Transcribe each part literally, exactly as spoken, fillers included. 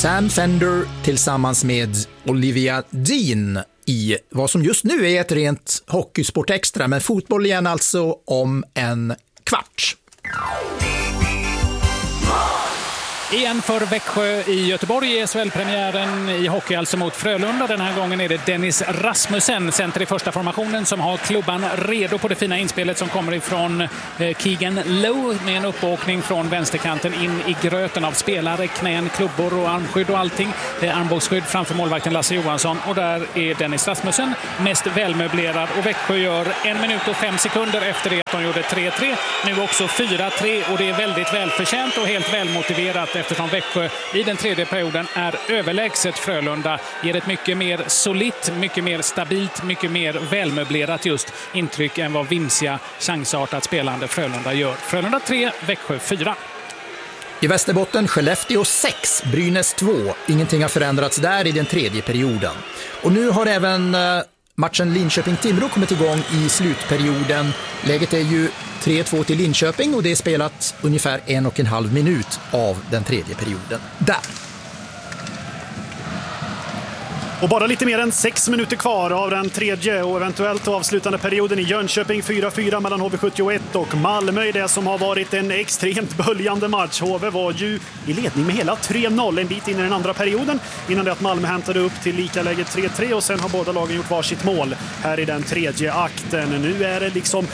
Sam Fender tillsammans med Olivia Dean i vad som just nu är ett rent hockeysport extra, men fotboll igen alltså om en kvart. Igen för Växjö i Göteborg i S H L-premiären i hockey, alltså mot Frölunda. Den här gången är det Dennis Rasmussen, center i första formationen, som har klubban redo på det fina inspelet som kommer ifrån Keegan Lowe med en uppåkning från vänsterkanten in i gröten av spelare, knän, klubbor och armskydd och allting. Det är armbågsskydd framför målvakten Lasse Johansson, och där är Dennis Rasmussen mest välmöblerad, och Växjö gör en minut och fem sekunder efter det att de gjorde tre tre. Nu också fyra tre, och det är väldigt välförtjänt och helt välmotiverat, eftersom Växjö i den tredje perioden är överlägset Frölunda. Ger ett mycket mer solitt, mycket mer stabilt, mycket mer välmöblerat just intryck än vad vimsiga, chansartat spelande Frölunda gör. Frölunda tre, Växjö fyra. I Västerbotten, Skellefteå sex, Brynäs två. Ingenting har förändrats där i den tredje perioden. Och nu har även matchen Linköping-Timrå kommit igång i slutperioden. Läget är ju tre två till Linköping, och det är spelat ungefär en och en halv minut av den tredje perioden. Där. Och bara lite mer än sex minuter kvar av den tredje och eventuellt avslutande perioden i Jönköping. Fyra fyra mellan H V sjuttioett och Malmö i det som har varit en extremt böljande match. H V var ju i ledning med hela tre noll en bit in i den andra perioden, innan det att Malmö hämtade upp till lika läget tre tre, och sen har båda lagen gjort varsitt mål här i den tredje akten. Nu är det liksom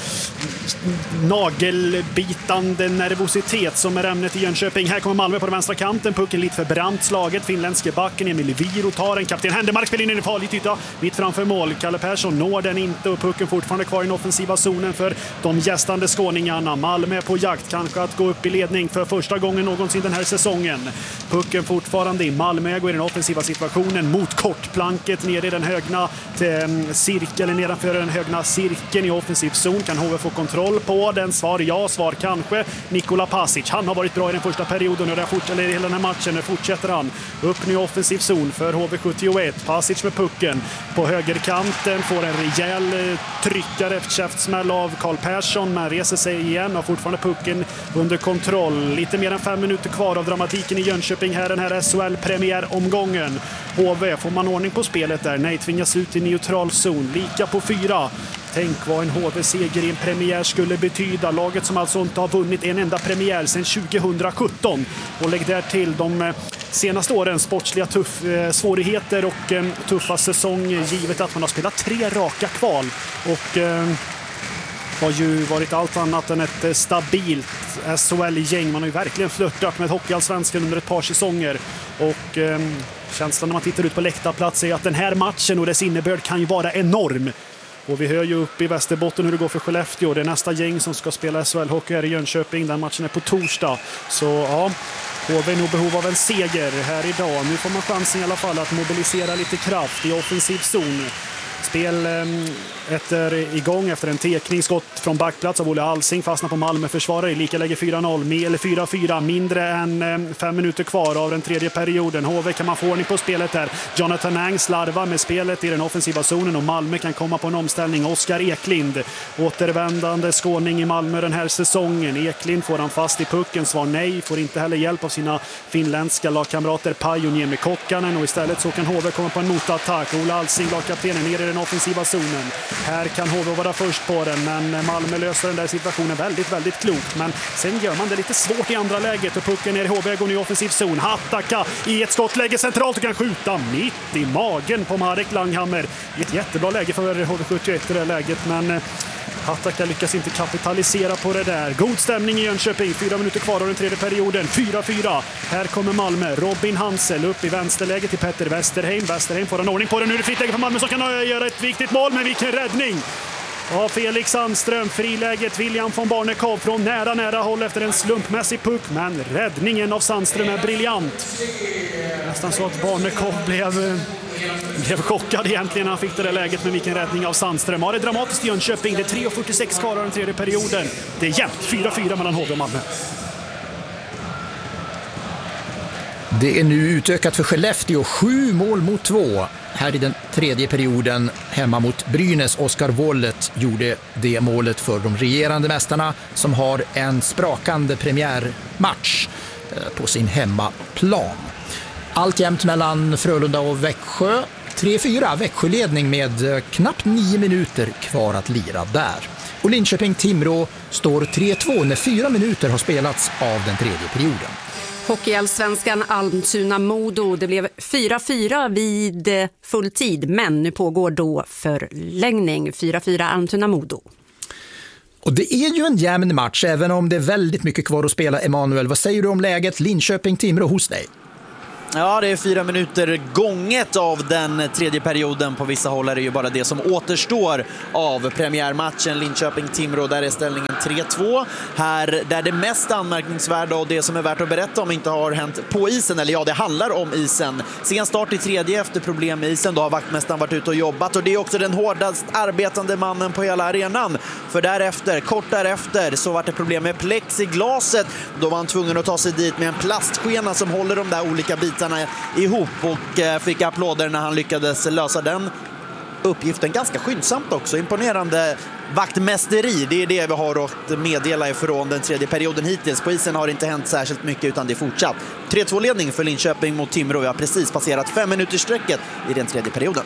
nagelbitande nervositet som är ämnet i Jönköping. Här kommer Malmö på den vänstra kanten, pucken lite för brant slaget. Finländske backen Emil Viro tar en, kapten Händemark spelar in i en farlig yta mitt framför mål. Kalle Persson når den inte, och pucken fortfarande kvar i den offensiva zonen för de gästande skåningarna. Malmö är på jakt kanske att gå upp i ledning för första gången någonsin den här säsongen. Pucken fortfarande i Malmö, går i den offensiva situationen mot kortplanket ner i den högna cirkeln, nedanför den högna cirkeln i offensiv zon. Kan H V få kontroll på den? Svar ja, svar kanske. Nikola Pasic, han har varit bra i den första perioden, och där fort, eller i hela den här matchen där fortsätter han upp nu i offensiv zon för H V sjuttioett. Pasic med pucken på högerkanten, får en rejäl tryckare efter käftsmäll av Karl Persson, men reser sig igen och fortfarande pucken under kontroll. Lite mer än fem minuter kvar av dramatiken i Jönköping här, den här S H L-premiäromgången. H V, får man ordning på spelet där? Nej, tvingas ut i neutral zon. Lika på fyra. Tänk vad en H V-seger i en premiär skulle betyda. Laget som alltså inte har vunnit en enda premiär sedan tjugohundrasjutton. Och lägg där till de senaste årens sportsliga tuff, eh, svårigheter och eh, tuffa säsong, givet att man har spelat tre raka kval. Och eh, har ju varit allt annat än ett stabilt S H L-gäng. Man har ju verkligen flörtat med hockeyallsvenskan under ett par säsonger. Och eh, känslan när man tittar ut på läktarplats är att den här matchen och dess innebörd kan ju vara enorm. Och vi hör ju upp i Västerbotten hur det går för Skellefteå. Det är nästa gäng som ska spela S H L-hockey här i Jönköping. Den matchen är på torsdag. Så ja, H V är nog behov av en seger här idag. Nu får man chansen i alla fall att mobilisera lite kraft i offensiv zon. Spel efter igång efter en tekningsskott från backplats av Olle Alsing, fastnar på Malmö-försvarare i lika läge fyra noll, eller fyra fyra, mindre än fem minuter kvar av den tredje perioden. H V kan man få ordning på spelet där. Jonathan Ang slarvar med spelet i den offensiva zonen, och Malmö kan komma på en omställning. Oskar Eklind, återvändande skåning i Malmö den här säsongen. Eklind får han fast i pucken, svar nej, får inte heller hjälp av sina finländska lagkamrater Pai och Niemi Kokkanen, och istället så kan H V komma på en motattack. Olle Alsing, lagkaptenen, ner i den offensiva zonen. Här kan H V vara först på den, men Malmö löser den där situationen väldigt, väldigt klokt. Men sen gör man det lite svårt i andra läget, och pucken ner i H V går nu i offensiv zon. Hattaka i ett skottläge centralt och kan skjuta mitt i magen på Marek Langhammer. I ett jättebra läge för H V sjuttioett i det läget, men Hattaka lyckas inte kapitalisera på det där. God stämning i Jönköping, fyra minuter kvar av den tredje perioden. fyra fyra. Här kommer Malmö. Robin Hansel upp i vänsterläge till Petter Westerheim. Westerheim får en ordning på det. Nu är det fritt läge för Malmö som kan göra ett viktigt mål, men vilken räddning av Felix Sandström. Friläget William von Barnekow från nära nära håll efter en slumpmässig puck, men räddningen av Sandström är briljant. Nästan så att Barnekow blev blev chockad egentligen när han fick det där läget, med vilken räddning av Sandström. Ja, det är dramatiskt i Jönköping. Det är tre fyrtiosex kvar av den tredje perioden. Det är jämnt, fyra fyra mellan H V och Malmö. Det är nu utökat för Skellefteå, sju mål mot två. Här i den tredje perioden hemma mot Brynäs. Oskar Wollet gjorde det målet för de regerande mästarna, som har en sprakande premiärmatch på sin hemmaplan. Alltjämt mellan Frölunda och Växjö. tre fyra, Växjöledning med knappt nio minuter kvar att lira där. Och Linköping-Timrå står tre två när fyra minuter har spelats av den tredje perioden. Hockeyallsvenskan Almtuna-Modo. Det blev fyra fyra vid full tid, men nu pågår då förlängning. fyra fyra Almtuna-Modo. Och det är ju en jämn match, även om det är väldigt mycket kvar att spela. Emanuel, vad säger du om läget Linköping-Timrå hos dig? Ja, det är fyra minuter gånget av den tredje perioden. På vissa håll är det ju bara det som återstår av premiärmatchen Linköping-Timrå. Där är ställningen tre två. Här där det mest anmärkningsvärda och det som är värt att berätta om inte har hänt på isen. Eller ja, det handlar om isen. Sen start i tredje efter problem med isen. Då har vaktmästaren varit ute och jobbat. Och det är också den hårdast arbetande mannen på hela arenan. För därefter, kort därefter, så var det problem med plexiglaset. Då var han tvungen att ta sig dit med en plastskena som håller de där olika bitarna ihop och fick applåder när han lyckades lösa den uppgiften ganska skyndsamt också. Imponerande vaktmästeri, det är det vi har att meddela ifrån den tredje perioden hittills. På isen har det inte hänt särskilt mycket utan det är fortsatt. tre två-ledning för Linköping mot Timrå. Vi har precis passerat fem minuters sträcket i den tredje perioden.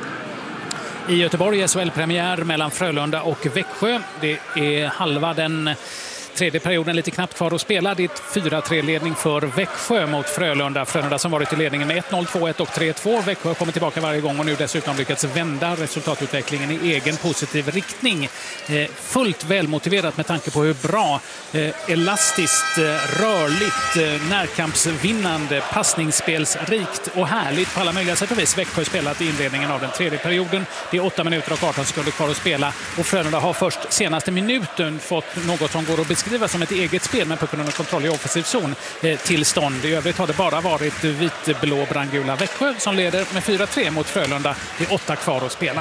I Göteborg är S H L-premiär mellan Frölunda och Växjö. Det är halva den tredje perioden, lite knappt kvar att spela. Det är ett fyra tre-ledning för Växjö mot Frölunda. Frölunda som varit i ledningen med ett noll, två ett och tre två. Växjö kommer tillbaka varje gång och nu dessutom lyckats vända resultatutvecklingen i egen positiv riktning. Eh, fullt välmotiverat med tanke på hur bra, eh, elastiskt, eh, rörligt, eh, närkampsvinnande, passningsspelsrikt och härligt på alla möjliga sätt och vis Växjö spelat i inledningen av den tredje perioden. Det är åtta minuter och arton sekunder kvar att spela och Frölunda har först senaste minuten fått något som går att beskriva som ett eget spel med pucken under kontroll i offensiv zon eh, tillstånd. I övrigt har det bara varit vitblå brandgula Växjö som leder med fyra tre mot Frölunda. Det är åtta kvar att spela.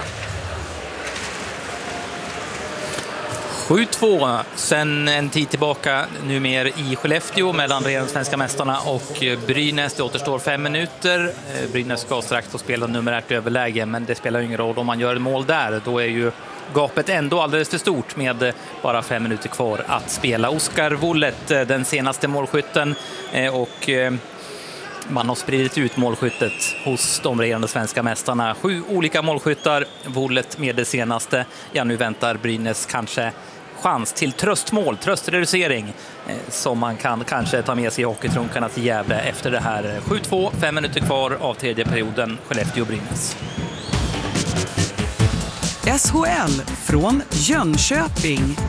sju två sen en tid tillbaka numera i Skellefteå mellan regerande svenska mästarna och Brynäs. Det återstår fem minuter. Brynäs ska strax att spela numerärt överläge, men det spelar ingen roll om man gör mål där. Då är ju gapet ändå alldeles för stort med bara fem minuter kvar att spela. Oskar Wollet, den senaste målskytten, och man har spridit ut målskyttet hos de regerande svenska mästarna. Sju olika målskyttar, Wollet med det senaste. Ja, nu väntar Brynäs kanske chans till tröstmål, tröstreducering eh, som man kan kanske ta med sig i hockeytrunkarna till Gävle efter det här. Sju två, fem minuter kvar av tredje perioden, Skellefteå-Brynäs. S H L från Jönköping.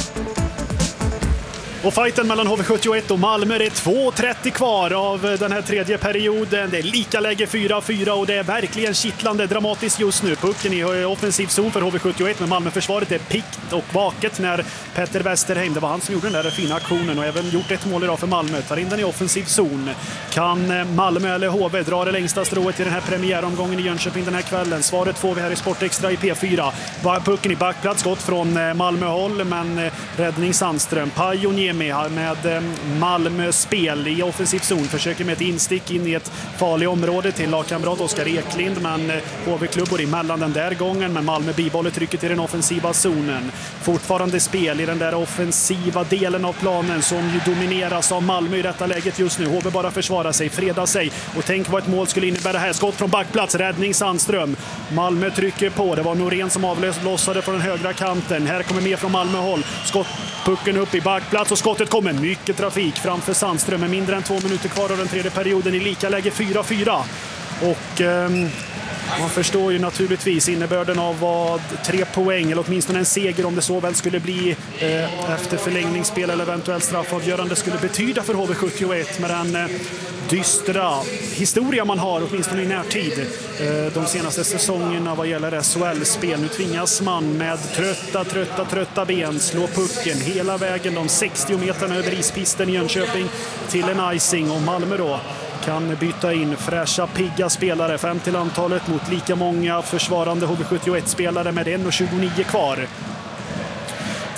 Och fighten mellan H V sjuttioett och Malmö, det är två trettio kvar av den här tredje perioden. Det är lika läge fyra fyra och det är verkligen kittlande dramatiskt just nu. Pucken i offensiv zon för H V sjuttioett, men Malmöförsvaret är pikt och vaket när Petter Westerheim, det var han som gjorde den där fina aktionen och även gjort ett mål idag för Malmö, tar in den i offensiv zon. Kan Malmö eller H V dra det längsta strået i den här premiäromgången i Jönköping den här kvällen? Svaret får vi här i Sportextra i P fyra. Pucken i backplats, gått från Malmöhåll, men räddning Sandström. Pajonier med Malmö spel i offensiv zon, försöker med ett instick in i ett farligt område till lagkamrat Oskar Eklind, men H V-klubbor emellan den där gången, men Malmö bibehåller trycket i den offensiva zonen. Fortfarande spel i den där offensiva delen av planen som ju domineras av Malmö i detta läget just nu. H V bara försvarar sig, fredar sig och tänk vad ett mål skulle innebära här. Skott från backplats, räddning Sandström. Malmö trycker på, det var Norén som avlossade från den högra kanten. Här kommer mer från Malmöhåll. Skott, pucken upp i backplats och skottet kommer. Mycket trafik framför Sandström med mindre än två minuter kvar av den tredje perioden i lika läge fyra fyra. Och eh, man förstår ju naturligtvis innebörden av vad tre poäng eller åtminstone en seger, om det så väl skulle bli eh, efter förlängningsspel eller eventuellt straffavgörande, skulle betyda för H V sjuttioett med den eh, dystra historia man har åtminstone i närtid eh, de senaste säsongerna vad gäller S H L-spel. Nu tvingas man med trötta, trötta, trötta ben slå pucken hela vägen de sextio meterna över ispisten i Jönköping till en icing, och Malmö då kan byta in fräscha, pigga spelare, fem till antalet mot lika många försvarande H V sjuttioett-spelare med en tjugonio kvar.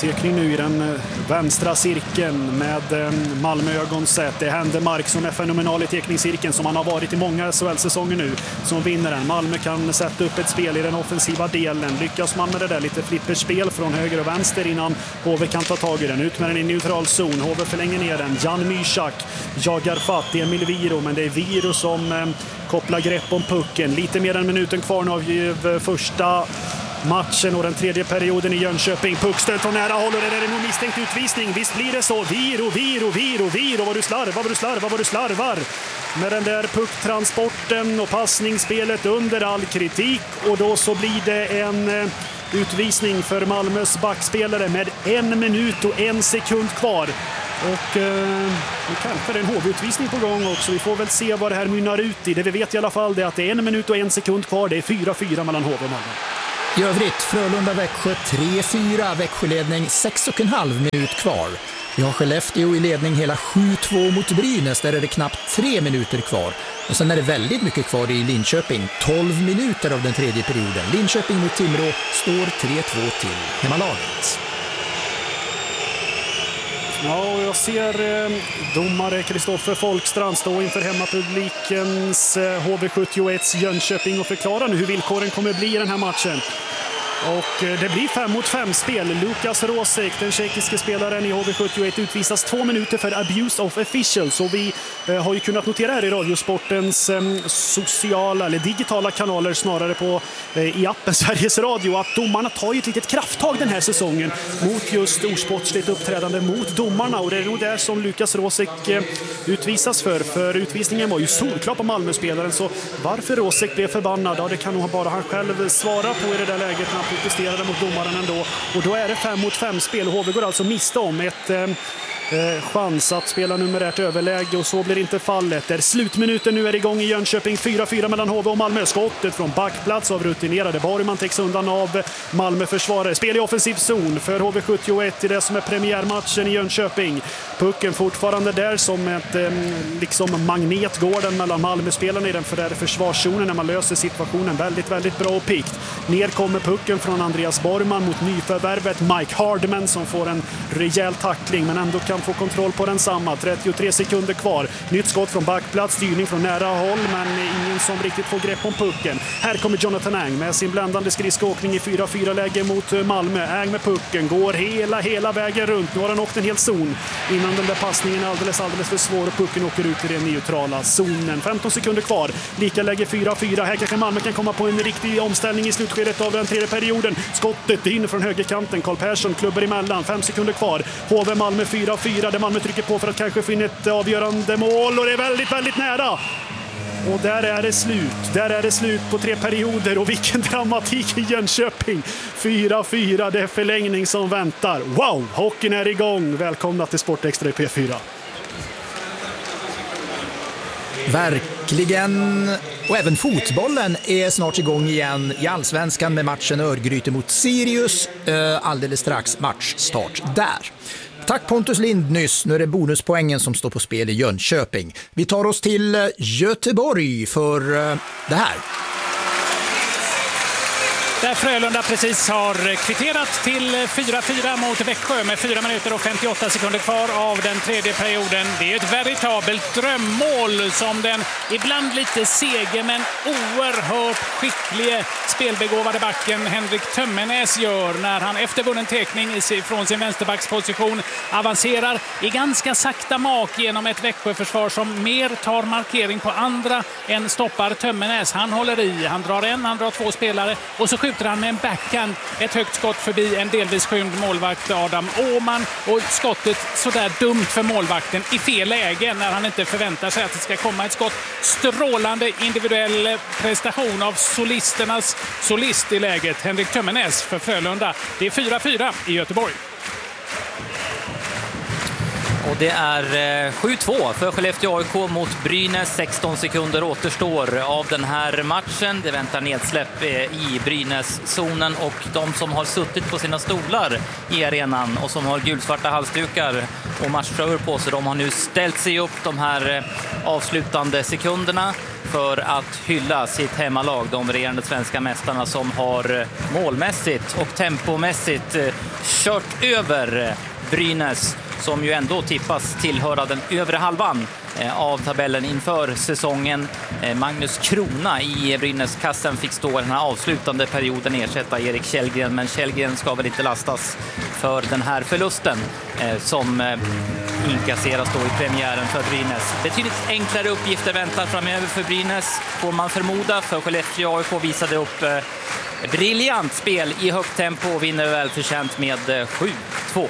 Tekning nu i den vänstra cirkeln med Malmö-ögon sett. Det är Händemark som är fenomenal i tekningscirkeln, som han har varit i många S H L-säsonger nu, som vinner den. Malmö kan sätta upp ett spel i den offensiva delen. Lyckas man med det där lite flipperspel från höger och vänster innan H V kan ta tag i den. Ut med den i neutral zon. H V förlänger ner den. Jan Mysak jagar fatt. Det är Emil Viro, men det är Viro som eh, kopplar grepp om pucken. Lite mer än minuten kvar av första matchen och den tredje perioden i Jönköping. Puckstöld från nära håll och det är det nog misstänkt utvisning. Visst blir det så. Viro, Viro, Viro, Viro. Vad du slarvar, vad du slarvar, vad du slarvar. Med den där pucktransporten och passningsspelet under all kritik. Och då så blir det en eh, utvisning för Malmös backspelare med en minut och en sekund kvar. Och eh, nu kanske det är en H V-utvisning på gång också. Vi får väl se vad det här mynnar ut i. Det vi vet i alla fall är att det är en minut och en sekund kvar. Det är fyra fyra mellan H V och Malmö. I övrigt Frölunda-Växjö tre fyra, Växjöledning sex och en halv minut kvar. Vi har Skellefteå i ledning hela sju två mot Brynäs, där är det knappt tre minuter kvar. Och sen är det väldigt mycket kvar i Linköping, tolv minuter av den tredje perioden. Linköping mot Timrå står tre två till hemmalaget. Ja, och jag ser eh, domare Kristoffer Folkstrand stå inför hemmapublikens eh, H V sjuttioett Jönköping och förklara nu hur villkoren kommer att bli i den här matchen. Och det blir fem mot fem spel. Lukas Rosek, den tjeckiske spelaren i H V sjuttioett, utvisas två minuter för abuse of officials. Och vi eh, har ju kunnat notera här i Radiosportens eh, sociala eller digitala kanaler snarare på eh, i appen Sveriges Radio att domarna tar ju ett litet krafttag den här säsongen mot just osportsligt uppträdande mot domarna. Och det är nog där som Lukas Rosek eh, utvisas för. För utvisningen var ju solklar på Malmö-spelaren. Så varför Rosek blev förbannad, ja, det kan nog bara han själv svara på i det där läget när han protesterade mot domaren ändå. Och då är det fem mot fem spel. H V går alltså miste om ett eh, eh, chans att spela numerärt överläge och så blir inte fallet. Där slutminuten nu är igång i Jönköping. fyra fyra mellan H V och Malmö. Skottet från backplats av rutinerade Borgman täcks undan av Malmö-försvarare. Spel i offensiv zon för H V sjuttioett i det som är premiärmatchen i Jönköping. Pucken fortfarande där som ett eh, liksom magnetgården mellan Malmö-spelarna i den för försvarszonen när man löser situationen väldigt, väldigt bra och pikt. Ner kommer pucken från Andreas Borgman mot nyförvärvet Mike Hardman som får en rejäl tackling men ändå kan få kontroll på den samma. trettiotre sekunder kvar. Nytt skott från backplats, styrning från nära håll men ingen som riktigt får grepp om pucken. Här kommer Jonathan Ang med sin bländande skridskoåkning i fyra fyra läge mot Malmö. Ang med pucken, går hela, hela vägen runt. Nu har han åkt en hel zon innan den där passningen är alldeles, alldeles för svår och pucken åker ut i den neutrala zonen. femton sekunder kvar. Lika läge fyra fyra. Här kanske Malmö kan komma på en riktig omställning i slutskedet av den tredje perioden. Skottet in från högerkanten. Karl Persson klubbar emellan. Fem sekunder kvar. H V Malmö fyra fyra där Malmö trycker på för att kanske finna ett avgörande mål och det är väldigt, väldigt nära. Och där är det slut. Där är det slut på tre perioder och vilken dramatik i Jönköping. fyra fyra, det är förlängning som väntar. Wow, hockeyn är igång. Välkomna till Sportextra i P fyra. Verkligen. Och även fotbollen är snart igång igen i Allsvenskan med matchen Örgryte mot Sirius. Alldeles strax matchstart där. Tack Pontus Lind nyss. Nu är det bonuspoängen som står på spel i Jönköping. Vi tar oss till Göteborg för det här. Där Frölunda precis har kvitterat till fyra fyra mot Växjö med fyra minuter och femtioåtta sekunder kvar av den tredje perioden. Det är ett veritabelt drömmål som den ibland lite sege men oerhört skicklige spelbegåvade backen Henrik Tömmernes gör när han efter vunnen tekning från sin vänsterbacksposition avancerar i ganska sakta mak genom ett Växjöförsvar som mer tar markering på andra än stoppar Tömmernes. Han håller i, han drar en, han drar två spelare och så skjuter han med en backhand ett högt skott förbi en delvis skymd målvakt Adam Åman och skottet sådär dumt för målvakten i fel läge när han inte förväntar sig att det ska komma ett skott. Strålande individuell prestation av solisternas solist i läget, Henrik Tömmernes för Frölunda. Det är fyra fyra i Göteborg. Och det är sju två för Skellefteå A I K mot Brynäs. sexton sekunder återstår av den här matchen. Det väntar nedsläpp i Brynäs-zonen och de som har suttit på sina stolar i arenan och som har gulsvarta halsdukar och matchtröjor på sig, de har nu ställt sig upp de här avslutande sekunderna för att hylla sitt hemmalag, de regerande svenska mästarna som har målmässigt och tempomässigt kört över Brynäs, som ju ändå tippas tillhöra den övre halvan av tabellen inför säsongen. Magnus Krona i Brynäs-kassen fick stå den här avslutande perioden ersätta Erik Källgren, men Källgren ska väl inte lastas för den här förlusten som inkasseras då i premiären för Brynäs. Betydligt enklare uppgifter väntar framöver för Brynäs, får man förmoda, för Skellefteå A I K visade upp briljant spel i högt tempo och vinner välförtjänt med sju två.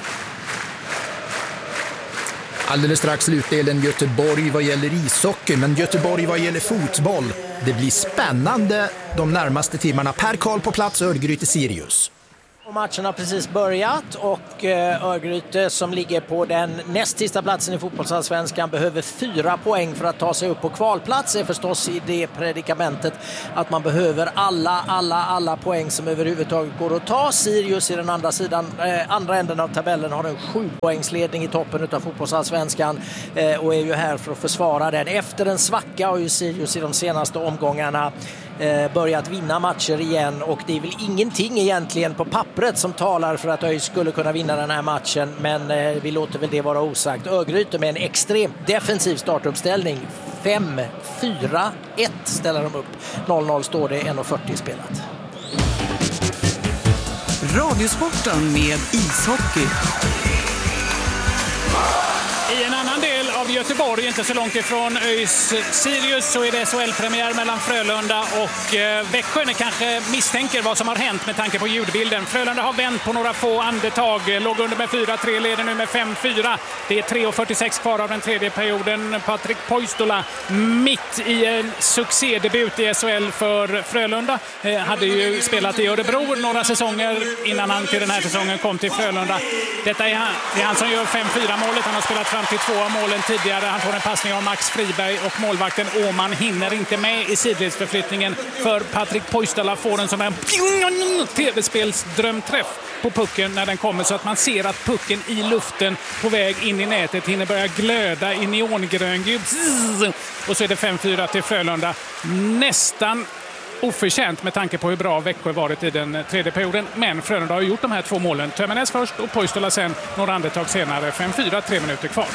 Alldeles strax slutdelen Göteborg vad gäller ishockey, men Göteborg vad gäller fotboll. Det blir spännande de närmaste timmarna. Per Karl på plats, Örgryte Sirius. Och matchen har precis börjat och Örgryte som ligger på den näst sista platsen i fotbollsallsvenskan behöver fyra poäng för att ta sig upp på kvalplats. Är förstås i det predikamentet att man behöver alla, alla, alla poäng som överhuvudtaget går att ta. Sirius i den andra sidan, eh, andra änden av tabellen har en sju poängsledning i toppen av fotbollsallsvenskan eh, och är ju här för att försvara den. Efter en svacka har ju Sirius i de senaste omgångarna eh, börjat vinna matcher igen och det är väl ingenting egentligen på pappret som talar för att ÖIS skulle kunna vinna den här matchen, men eh, vi låter väl det vara osagt. Örgryte med en extremt defensiv startuppställning. fem fyra ett ställer de upp. noll noll står det, en fyrtio spelat. Radiosporten med ishockey. I en annan del av Göteborg, inte så långt ifrån ÖIS Sirius, så är det S H L-premiär mellan Frölunda och eh, Växjö. Ni kanske misstänker vad som har hänt med tanke på ljudbilden. Frölunda har vänt på några få andetag. Låg under med fyra tre, leder nu med fem fyra. Det är tre fyrtiosex kvar av den tredje perioden. Patrik Poistola mitt i en succédebut i S H L för Frölunda. Eh, hade ju spelat i Örebro några säsonger innan han till den här säsongen kom till Frölunda. Detta är han, det är han som gör fem fyra målet. Han har spelat fram till två av målen tidigare. Han får en passning av Max Friberg och målvakten Åman hinner inte med i sidledsförflyttningen, för Patrik Poistola får den som en tv-spelsdrömträff på pucken när den kommer, så att man ser att pucken i luften på väg in i nätet hinner börja glöda i neongröngul. Och så är det fem fyra till Frölunda. Nästan oförtjänt med tanke på hur bra Växjö varit i den tredje perioden. Men Frölunda har gjort de här två målen. Tömmernes först och Poistola sen några andetag senare. fem fyra, tre minuter kvar.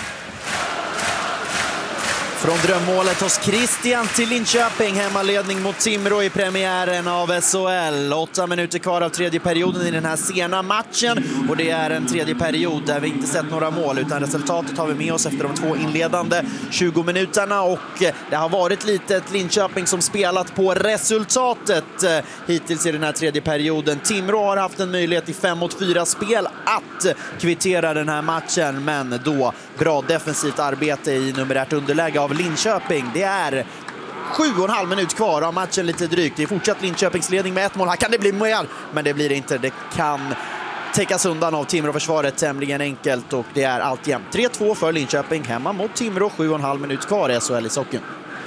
Från drömmålet hos Christian till Linköping, hemmaledning mot Timrå i premiären av S H L. Åtta minuter kvar av tredje perioden i den här sena matchen, och det är en tredje period där vi inte sett några mål, utan resultatet har vi med oss efter de två inledande tjugo minuterna, och det har varit lite ett Linköping som spelat på resultatet hittills i den här tredje perioden. Timrå har haft en möjlighet i fem mot fyra spel att kvittera den här matchen, men då bra defensivt arbete i numerärt underläge av Linköping. Det är sju och en halv minut kvar av matchen, lite drygt. Det är fortsatt Linköpings ledning med ett mål. Här kan det bli mål, men det blir det inte. Det kan täckas undan av Timrå-försvaret tämligen enkelt, och det är alltjämt tre två för Linköping hemma mot Timrå. Sju och en halv minut kvar i S H L i socken.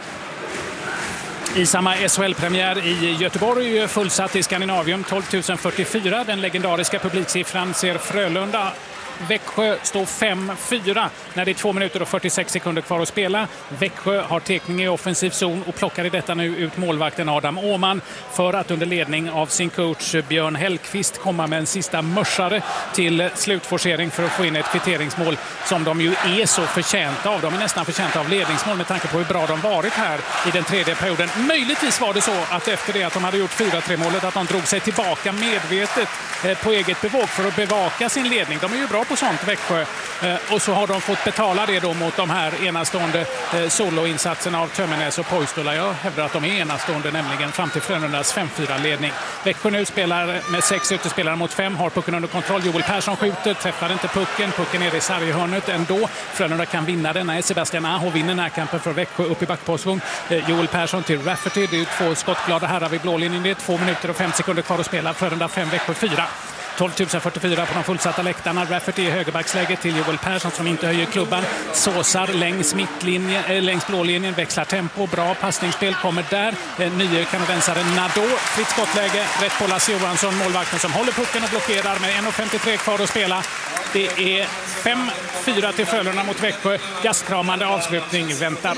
I samma S H L-premiär i Göteborg, fullsatt i Skandinavium, tolv tusen fyrtiofyra. Den legendariska publiksiffran ser Frölunda. Växjö står fem fyra när det är två minuter och fyrtiosex sekunder kvar att spela. Växjö har tekning i offensiv zon och plockar i detta nu ut målvakten Adam Åman för att under ledning av sin coach Björn Hellqvist komma med en sista mörsare till slutforcering för att få in ett kvitteringsmål som de ju är så förtjänta av. De är nästan förtjänta av ledningsmål med tanke på hur bra de varit här i den tredje perioden. Möjligtvis var det så att efter det att de hade gjort fyra tre målet att de drog sig tillbaka medvetet på eget bevåg för att bevaka sin ledning. De är ju bra på sånt, Växjö, och så har de fått betala det då mot de här enastående soloinsatserna av Tömmernes och Poistola. Jag hävdar att de är enastående, nämligen fram till Frölundas fem fyra ledning. Växjö nu spelar med sex utespelare mot fem, har pucken under kontroll. Joel Persson skjuter, träffar inte pucken. Pucken är i sarghörnet ändå. Frölunda kan vinna den. Sebastian Aho vinner närkampen för Växjö upp i backposition. Joel Persson till Rafferty. Det är två skottglada herrar vid blålinjen. Det är två minuter och fem sekunder kvar att spela. Frölunda fem, Växjö fyra. tolv tusen fyrtiofyra på de fullsatta läktarna. Rafferty i högerbacksläget till Joel Persson som inte höjer klubban. Såsar längs mittlinjen, äh, längs blålinjen, växlar tempo. Bra passningsspel kommer där. Den nye kanadensaren Nadeau. Fritt skottläge, rätt på Lasse Johansson, målvakten som håller pucken och blockerar med en femtiotre kvar att spela. Det är fem fyra till Frölunda mot Växjö. Gastkramande avslutning väntar.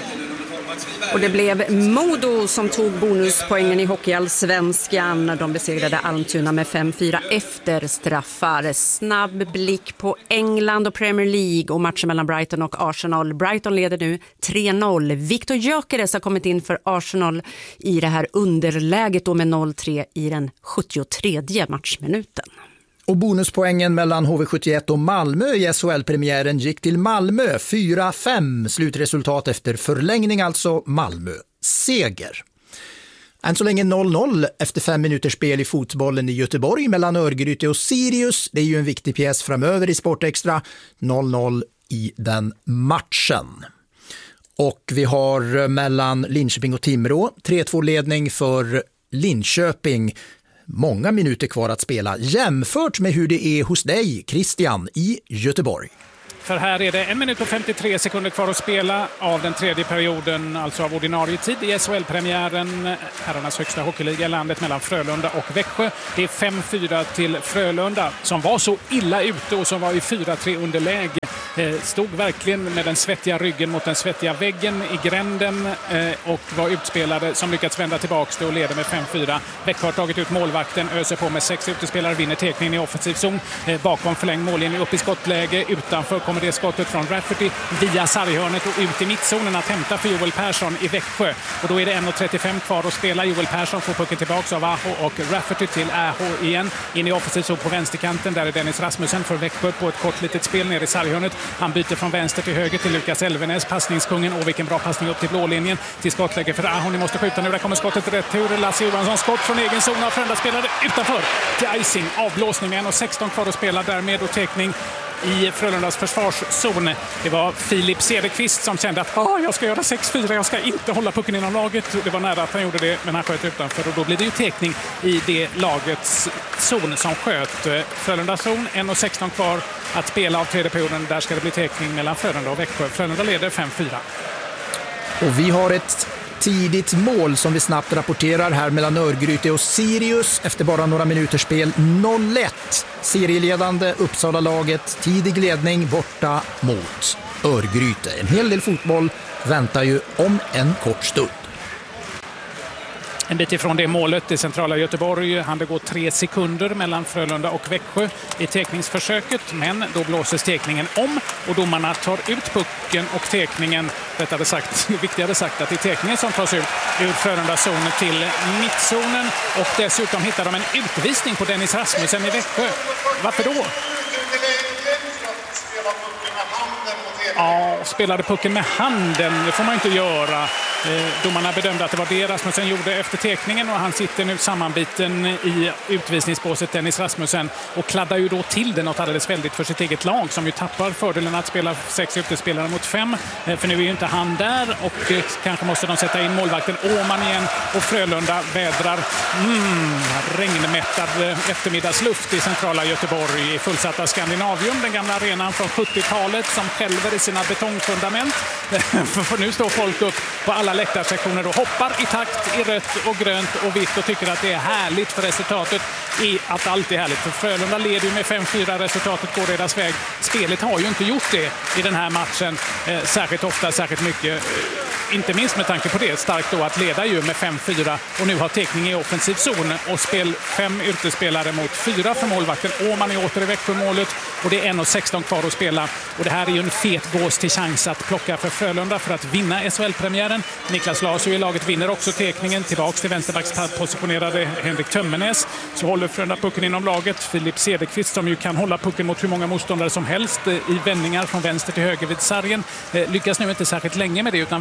Och det blev Modo som tog bonuspoängen i Hockeyallsvenskan. De besegrade Almtuna med fem fyra efter straffar. Snabb blick på England och Premier League och matchen mellan Brighton och Arsenal. Brighton leder nu tre noll. Victor Gyökeres har kommit in för Arsenal i det här underläget då med noll tre i den sjuttiotredje matchminuten. Och bonuspoängen mellan H V sjuttioett och Malmö i S H L-premiären gick till Malmö fyra fem. Slutresultat efter förlängning, alltså Malmö seger. Än så länge noll noll efter fem minuters spel i fotbollen i Göteborg mellan Örgryte och Sirius. Det är ju en viktig pjäs framöver i Sportextra. noll noll i den matchen. Och vi har mellan Linköping och Timrå tre två ledning för Linköping. Många minuter kvar att spela jämfört med hur det är hos dig, Christian, i Göteborg. För här är det en minut och femtiotre sekunder kvar att spela av den tredje perioden, alltså av ordinarie tid i S H L-premiären, herrarnas högsta hockeyliga i landet mellan Frölunda och Växjö. Det är fem fyra till Frölunda som var så illa ute och som var i fyra tre underläge. Stod verkligen med den svettiga ryggen mot den svettiga väggen i gränden och var utspelade som lyckats vända tillbaka och leder med fem fyra. Växjö har tagit ut målvakten, öser på med sex utespelare, vinner tekningen i offensiv zon. Bakom förlängd mållinje upp i skottläge, utanför kommer det skottet från Rafferty via sarghörnet och ut i mittzonen att hämta för Joel Persson i Växjö. Och då är det en trettiofem kvar att spela. Joel Persson får pucken tillbaka av Aho och Rafferty till Aho igen. In i offensiv zon på vänsterkanten, där är Dennis Rasmussen för Växjö på ett kort litet spel ner i sarghörnet. Han byter från vänster till höger till Lukas Elvenes, passningskungen, och vilken bra passning upp till blålinjen till skottläge för Aho. Ni måste skjuta nu, där kommer skottet rätt tur. Lasse Johansson skott från egen zon av Frölunda spelare utanför till icing, avblåsning med en sexton kvar att spela, därmed och teckning i Frölundas försvarszon. Det var Filip Cederqvist som kände att ah, jag ska göra sex fyra, jag ska inte hålla pucken inom laget. Det var nära att han gjorde det, men han sköt utanför och då blir det ju teckning i det lagets zon som sköt. Frölundas zon, en sexton kvar att spela av tredje perioden. Där ska det bli teckning mellan Frölunda och Växjö. Frölunda leder fem fyra. Och vi har ett tidigt mål som vi snabbt rapporterar här mellan Örgryte och Sirius efter bara några minuters spel. noll ett. Serieledande Uppsala-laget, tidig ledning borta mot Örgryte. En hel del fotboll väntar ju om en kort stund. En bit ifrån det målet i centrala Göteborg. Han det går tre sekunder mellan Frölunda och Växjö i tekningsförsöket, men då blåses tekningen om och domarna tar ut pucken och tekningen, detta hade sagt, viktigare sagt att det är tekningen som tas ut ur Frölundas zon till mittzonen, och dessutom hittar de en utvisning på Dennis Rasmussen i Växjö. Varför då? Ja, spelade pucken med handen. Det får man inte göra. Eh, domarna bedömde att det var det Rasmussen gjorde efter tekningen, och han sitter nu sammanbiten i utvisningsbåset, Dennis Rasmussen, och kladdar ju då till det något alldeles väldigt för sitt eget lag som ju tappar fördelen att spela sex utespelare mot fem. Eh, för nu är ju inte han där, och eh, kanske måste de sätta in målvakten Åman igen, och Frölunda vädrar mm, regnmättad eftermiddagsluft i centrala Göteborg i fullsatta Skandinavium, den gamla arenan från sjuttiotalet som skälver i sina betongfundament. För nu står folk upp på alla läktarsektioner och hoppar i takt i rött och grönt och vitt och tycker att det är härligt, för resultatet är att allt är härligt. För Frölunda leder ju med fem fyra, resultatet går deras väg. Spelet har ju inte gjort det i den här matchen eh, särskilt ofta, särskilt mycket. Inte minst med tanke på det, starkt då att leda ju med fem fyra och nu har teckning i offensiv zon och spel fem yrkesspelare mot fyra för målvakten. Åman är åter i Växjömålet och det är en sexton kvar att spela, och det här är ju en fet gås till chans att plocka för Frölunda för att vinna S H L-premiären. Niklas Larsson i laget vinner också teckningen, tillbaks till vänsterbackspositionerade Henrik Tömmernes, så håller Frölunda pucken inom laget. Filip Cederqvist, som ju kan hålla pucken mot hur många motståndare som helst i vändningar från vänster till höger vid sargen, lyckas nu inte särskilt länge med det, utan Växjö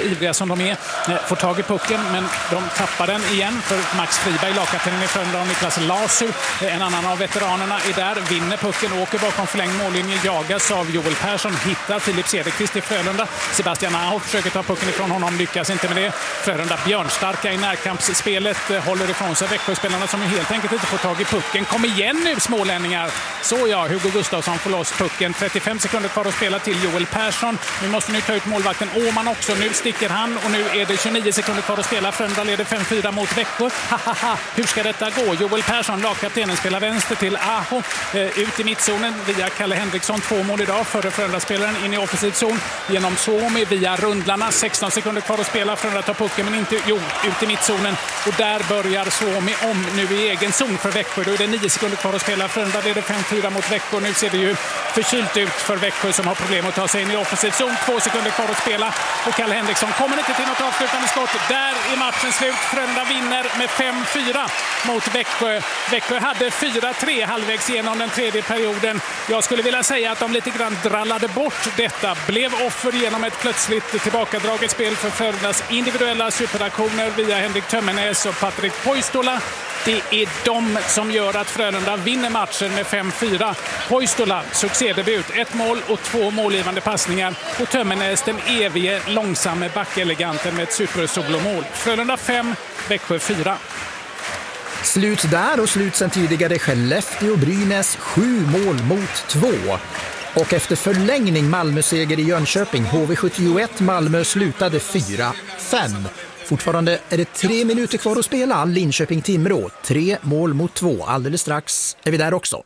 ivriga som de är, får tag i pucken, men de tappar den igen för Max Friberg, lagkaptenen i Frölunda, och Niklas Lasu, en annan av veteranerna, är där, vinner pucken, åker bakom förlängd mållinje, jagas av Joel Persson, hittar Filip Cederqvist i Frölunda. Sebastian Aho försöker ta pucken ifrån honom, lyckas inte med det. Frölunda björnstarka i närkampsspelet, håller ifrån sig Växjöspelarna som helt enkelt inte får tag i pucken. Kom igen nu, smålänningar! Så ja, Hugo Gustafsson får loss pucken. trettiofem sekunder kvar att spela till Joel Persson. Nu måste ni ta ut målvakten Åman också. Nu sticker han och nu är det tjugonio sekunder kvar att spela. Frölunda leder fem fyra mot Växjö. Hahaha, hur ska detta gå? Joel Persson, lagkaptenen, spelar vänster till Aho. Eh, ut i mittzonen via Kalle Henriksson. Två mål idag före Frölunda-spelaren in i offensiv zon. Genom Suomi via rundlarna. sexton sekunder kvar att spela. Frölunda tar pucken men inte jo, ut i mittzonen. Och där börjar Suomi om nu i egen zon för Växjö. Då är det nio sekunder kvar att spela. Frölunda leder fem fyra mot Växjö. Nu ser det ju förkylt ut för Växjö som har problem att ta sig in i offensiv zon. Två sekunder kvar att spela. Och Kalle Henriksson kommer inte till något avslutande skott. Där är matchen slut. Frölunda vinner med fem fyra mot Växjö. Växjö hade fyra tre halvvägs igenom den tredje perioden. Jag skulle vilja säga att de lite grann drallade bort detta. Blev offer genom ett plötsligt tillbakadraget spel för Frölundas individuella superaktioner via Henrik Tömmernes och Patrik Poistola. Det är de som gör att Frölunda vinner matchen med fem fyra. Poistola, succédebut, ett mål och två målgivande passningar. Och Tömmernes, den evige långsamme backeleganten med ett supersolomål. Frölunda fem, Växjö fyra. Slut där och slut sen tidigare Skellefteå Brynäs sju mål mot två. Och efter förlängning Malmö-seger i Jönköping. H V sjuttioett Malmö slutade fyra fem. Fortfarande är det tre minuter kvar att spela. Linköping-Timrå, tre mål mot två. Alldeles strax är vi där också.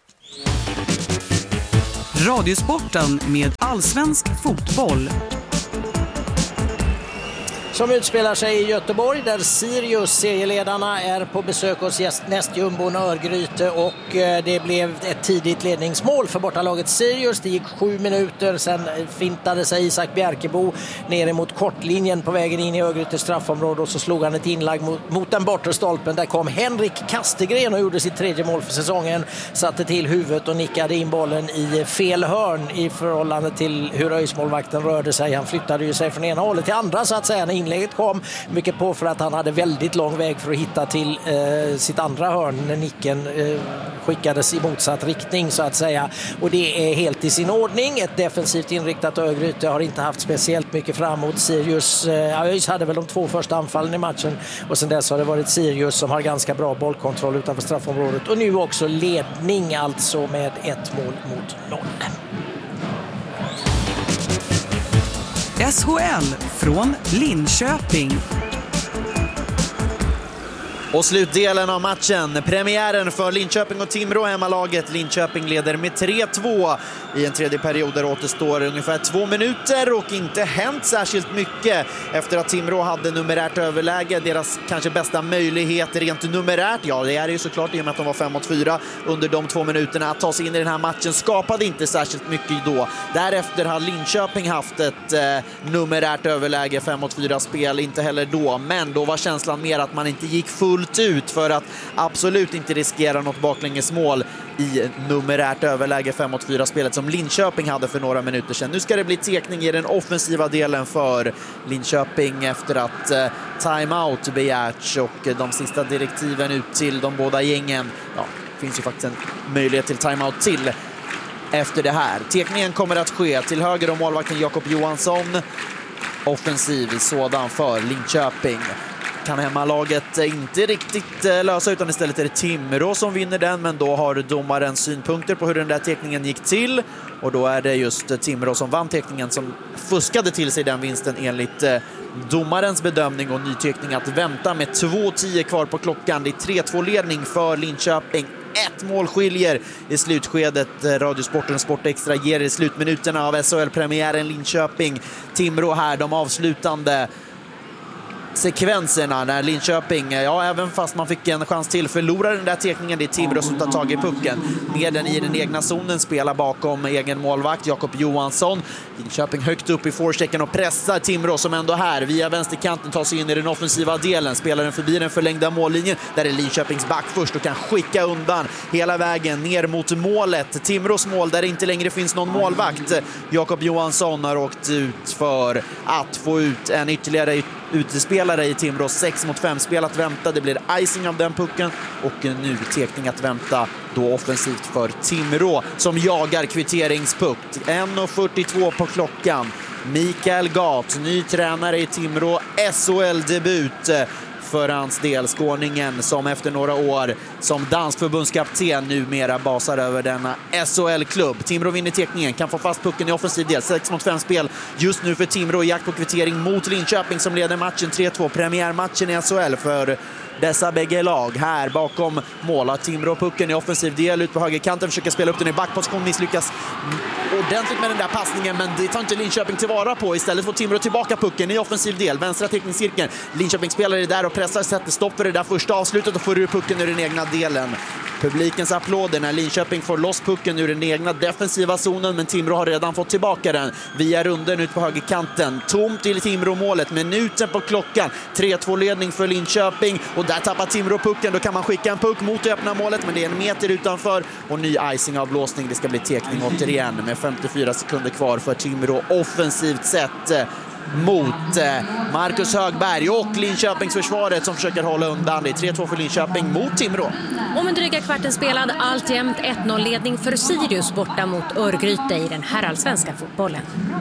Radiosporten med allsvensk fotboll. Som utspelar sig i Göteborg där Sirius, serieledarna, är på besök hos nästjumbon Örgryte, och det blev ett tidigt ledningsmål för bortalaget Sirius. Det gick sju minuter, sen fintade sig Isak Bjerkebo ner emot kortlinjen på vägen in i Örgrytes straffområde, och så slog han ett inlag mot, mot den bortre stolpen. Där kom Henrik Kastegren och gjorde sitt tredje mål för säsongen, satte till huvudet och nickade in bollen i fel hörn i förhållande till hur Öjsmålvakten rörde sig. Han flyttade ju sig från ena hållet till andra så att säga när inlägget kom, mycket på för att han hade väldigt lång väg för att hitta till eh, sitt andra hörn när nicken eh, skickades i motsatt riktning så att säga, och det är helt i sin ordning. Ett defensivt inriktat Örgryte har inte haft speciellt mycket framåt. Sirius eh, Öjs hade väl de två första anfallen i matchen, och sen dess har det varit Sirius som har ganska bra bollkontroll utanför straffområdet, och nu också ledning alltså med ett mål mot noll. S H L från Linköping. Och slutdelen av matchen, premiären för Linköping och Timrå, hemmalaget. Linköping leder med tre två i en tredje period där återstår ungefär två minuter och inte hänt särskilt mycket efter att Timrå hade numerärt överläge. Deras kanske bästa möjlighet rent numerärt, ja det är ju såklart i och med att de var fem mot fyra under de två minuterna att ta sig in i den här matchen, skapade inte särskilt mycket då. Därefter har Linköping haft ett eh, numerärt överläge, fem mot fyra spel, inte heller då, men då var känslan mer att man inte gick fullt ut för att absolut inte riskera något baklängesmål i numerärt överläge fem mot fyra spelet som Linköping hade för några minuter sedan. Nu ska det bli tekning i den offensiva delen för Linköping efter att eh, timeout begärts och de sista direktiven ut till de båda gängen. Ja, det finns ju faktiskt en möjlighet till timeout till efter det här. Tekningen kommer att ske till höger om målvakten Jakob Johansson. Offensiv sådan för Linköping. Kan hemmalaget inte riktigt lösa, utan istället är det Timrå som vinner den, men då har domaren synpunkter på hur den där tekningen gick till, och då är det just Timrå som vann tekningen som fuskade till sig den vinsten enligt domarens bedömning, och ny tekning att vänta med två tio kvar på klockan. Det är tre två ledning för Linköping. Ett mål skiljer i slutskedet. Radiosporten Sport Extra ger i slutminuterna av S H L-premiären Linköping. Timrå här, de avslutande sekvenserna när Linköping, ja även fast man fick en chans till, förlorar den där tekningen. Det är Timrå som tar tag i pucken med den i den egna zonen, spelar bakom egen målvakt Jakob Johansson. Linköping högt upp i forestecken och pressar Timrå som ändå här via vänsterkanten tar sig in i den offensiva delen, spelar den förbi den förlängda mållinjen där är Linköpings back först och kan skicka undan hela vägen ner mot målet. Timrås mål där det inte längre finns någon målvakt. Jakob Johansson har åkt ut för att få ut en ytterligare utespelare i Timrå. sex mot fem spel att vänta. Det blir icing av den pucken och en nu tekning att vänta då offensivt för Timrå som jagar kvitteringspuck. en fyrtiotvå på klockan. Mikael Gat, ny tränare i Timrå, S H L-debut för hans del, skåningen som efter några år som dansk förbundskapten numera basar över denna S H L-klubb. Timrå vinner tekningen, kan få fast pucken i offensiv del. sex mot fem spel just nu för Timrå i jakt på kvittering mot Linköping som leder matchen tre två. Premiärmatchen i S H L för dessa bägge lag. Här bakom mål har Timrå pucken i offensiv del ut på högerkanten, försöker spela upp den i backposition, misslyckas ordentligt med den där passningen, men det tar inte Linköping tillvara på. Istället får Timrå tillbaka pucken i offensiv del, vänstra teckningscirkeln. Linköping spelar det där och pressar, sätter stopp för det där första avslutet och får ur pucken ur den egna delen. Publikens applåder när Linköping får loss pucken ur den egna defensiva zonen, men Timrå har redan fått tillbaka den via runden ut på högerkanten. Tomt till Timrå-målet, minuten på klockan. tre två ledning för Linköping och där tappar Timrå pucken. Då kan man skicka en puck mot det öppna målet, men det är en meter utanför och ny icing av blåsning. Det ska bli tekning återigen med femtiofyra sekunder kvar för Timrå offensivt sett mot Marcus Högberg och Linköpings försvaret som försöker hålla undan. Det är tre två för Linköping mot Timrå. Om en dryga kvarten spelad, alltjämt ett noll-ledning för Sirius borta mot Örgryte i den här allsvenska fotbollen.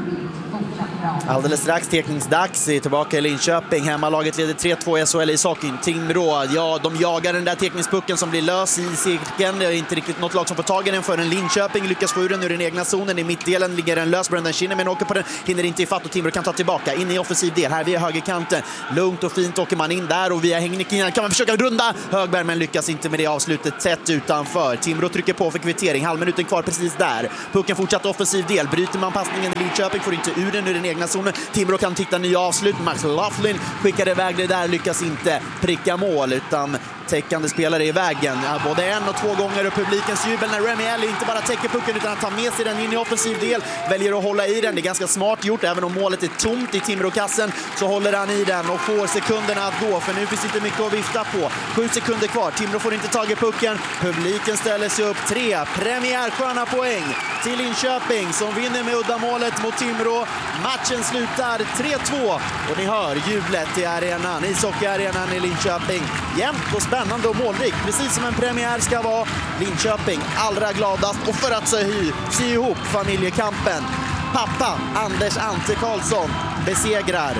Alldeles strax tekningsdags är tillbaka i Linköping. Hemmalaget leder tre två i S H L i sockin. Timrå, ja, de jagar den där tekningspucken som blir lös i cirkeln. Det är inte riktigt något lag som får tag i den förrän Linköping lyckas få ur den ur den egna zonen. I mittdelen ligger den lös. Brendan Kinnaman åker på den, hinner inte i fatt och Timrå kan ta tillbaka. In i offensiv del, här via högerkanten. Lugnt och fint åker man in där och via Hängniken kan man försöka runda Högberg, men lyckas inte med det avslutet tätt utanför. Timrå trycker på för kvittering. Halvminuten kvar precis där. Pucken fortsatt offensiv del. Bryter man passningen i Linköping, får inte ur den ur den egna zonen. Timrå kan titta nya avslut. Max Laughlin skickar iväg det där, lyckas inte pricka mål utan täckande spelare i vägen. Både en och två gånger och publikens jubel när Remy Ellie inte bara täcker pucken utan tar med sig den in i offensiv del. Väljer att hålla i den. Det är ganska smart gjort. Även om målet är tomt i Timrå-kassen så håller han i den och får sekunderna att gå. För nu finns inte mycket att vifta på. Sju sekunder kvar. Timrå får inte tag i pucken. Publiken ställer sig upp. Tre premiärsköna poäng till Linköping som vinner med uddamålet mot Timrå. Matchen slutar tre två och ni hör jublet i arenan, ishockeyarenan i Linköping. Jämnt och spännande och målrikt, precis som en premiär ska vara. Linköping allra gladast och för att sy, sy ihop familjekampen. Pappa Anders Ante Karlsson besegrar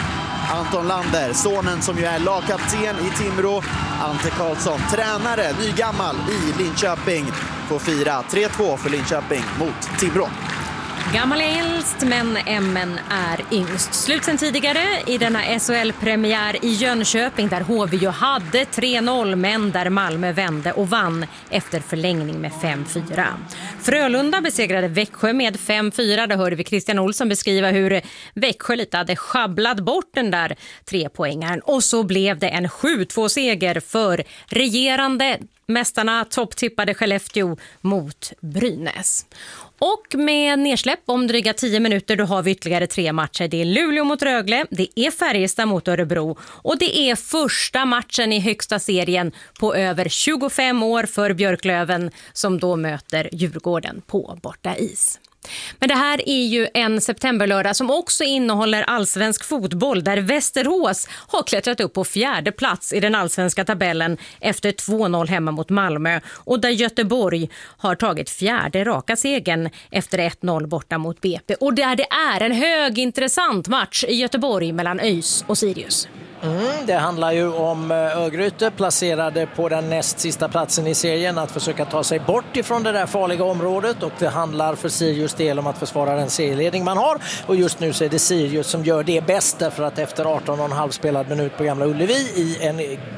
Anton Lander, sonen som ju är lagkapten i Timrå. Ante Karlsson, tränare, nygammal i Linköping, får fira tre två för Linköping mot Timrå. Gammal är äldst, men ämmen är yngst. Slut sen tidigare i denna S H L-premiär i Jönköping där H V ju hade tre noll, men där Malmö vände och vann efter förlängning med fem fyra. Frölunda besegrade Växjö med fem fyra. Där hörde vi Christian Olsson beskriva hur Växjö lite hade schabblat bort den där trepoängaren. Och så blev det en sju två-seger för regerande mästarna, topptippade Skellefteå mot Brynäs. Och med nedsläpp om dryga tio minuter då har vi ytterligare tre matcher. Det är Luleå mot Rögle, det är Färjestad mot Örebro och det är första matchen i högsta serien på över tjugofem år för Björklöven som då möter Djurgården på borta is. Men det här är ju en septemberlördag som också innehåller allsvensk fotboll där Västerås har klättrat upp på fjärde plats i den allsvenska tabellen efter två noll hemma mot Malmö och där Göteborg har tagit fjärde raka segern efter ett noll borta mot B P och där det är en högintressant match i Göteborg mellan ÖIS och Sirius. Mm, det handlar ju om Örgryte placerade på den näst sista platsen i serien att försöka ta sig bort ifrån det där farliga området och det handlar för Sirius del om att försvara den serieledning man har och just nu så är det Sirius som gör det bäst för att efter arton och en halv spelad minut på Gamla Ullevi i en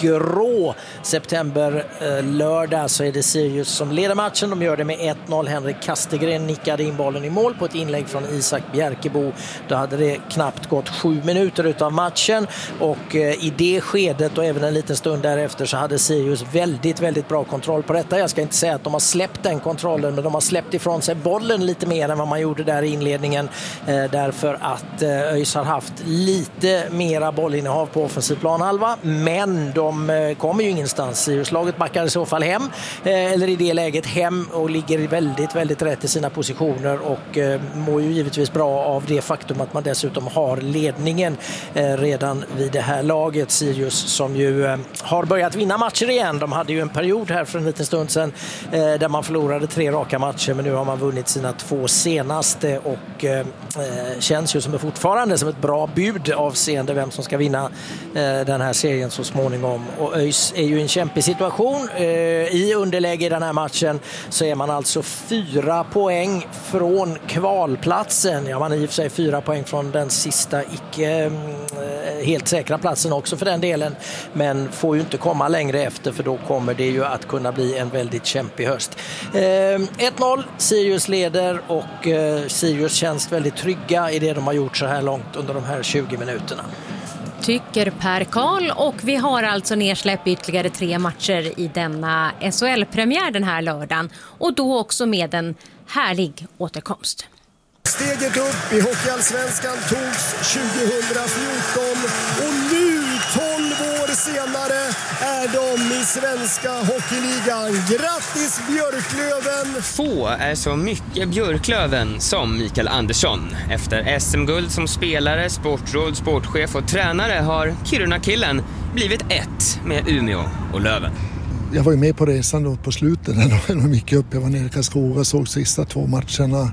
grå september eh, lördag så är det Sirius som leder matchen. De gör det med ett noll. Henrik Kastegren nickade in bollen i mål på ett inlägg från Isak Bjärkebo. Då hade det knappt gått sju minuter utav matchen och och i det skedet och även en liten stund därefter så hade Sirius väldigt, väldigt bra kontroll på detta. Jag ska inte säga att de har släppt den kontrollen, men de har släppt ifrån sig bollen lite mer än vad man gjorde där i inledningen, därför att ÖIS har haft lite mera bollinnehav på offensiv planhalva, men de kommer ju ingenstans. Sirius-laget backar i så fall hem, eller i det läget hem, och ligger väldigt, väldigt rätt i sina positioner och mår ju givetvis bra av det faktum att man dessutom har ledningen redan vid det här laget. Sirius som ju har börjat vinna matcher igen. De hade ju en period här för en liten stund sedan där man förlorade tre raka matcher, men nu har man vunnit sina två senaste och känns ju som fortfarande som ett bra bud avseende vem som ska vinna den här serien så småningom. Och ÖIS är ju i en kämpig situation. I underläge i den här matchen så är man alltså fyra poäng från kvalplatsen. Ja, man är i och för sig fyra poäng från den sista icke helt säkra platsen också för den delen, men får ju inte komma längre efter, för då kommer det ju att kunna bli en väldigt kämpig höst. ett noll, Sirius leder och Sirius känns väldigt trygga i det de har gjort så här långt under de här tjugo minuterna. Tycker Per Karl, och vi har alltså nedsläpp ytterligare tre matcher i denna S H L-premiär den här lördagen, och då också med en härlig återkomst. Steget upp i Hockeyallsvenskan togs tjugohundrafjorton och nu, tolv år senare, är de i svenska hockeyligan. Grattis Björklöven! Få är så mycket Björklöven som Mikael Andersson. Efter S M-guld som spelare, sportråd, sportchef och tränare har Kiruna-killen blivit ett med Umeå och Löven. Jag var ju med på resan då på slutet när de gick upp. Jag var nere i Karlskoga och såg sista två matcherna.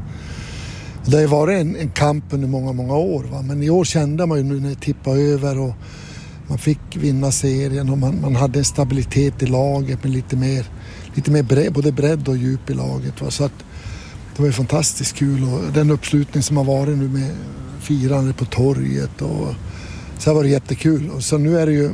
Det har varit en, en kamp under många, många år. Va? Men i år kände man ju nu när det tippade över och man fick vinna serien och man, man hade en stabilitet i laget med lite mer, lite mer bredd, både bredd och djup i laget. Va? Så att det var ju fantastiskt kul, och den uppslutning som har varit nu med firande på torget och så var det jättekul. Och så nu är det ju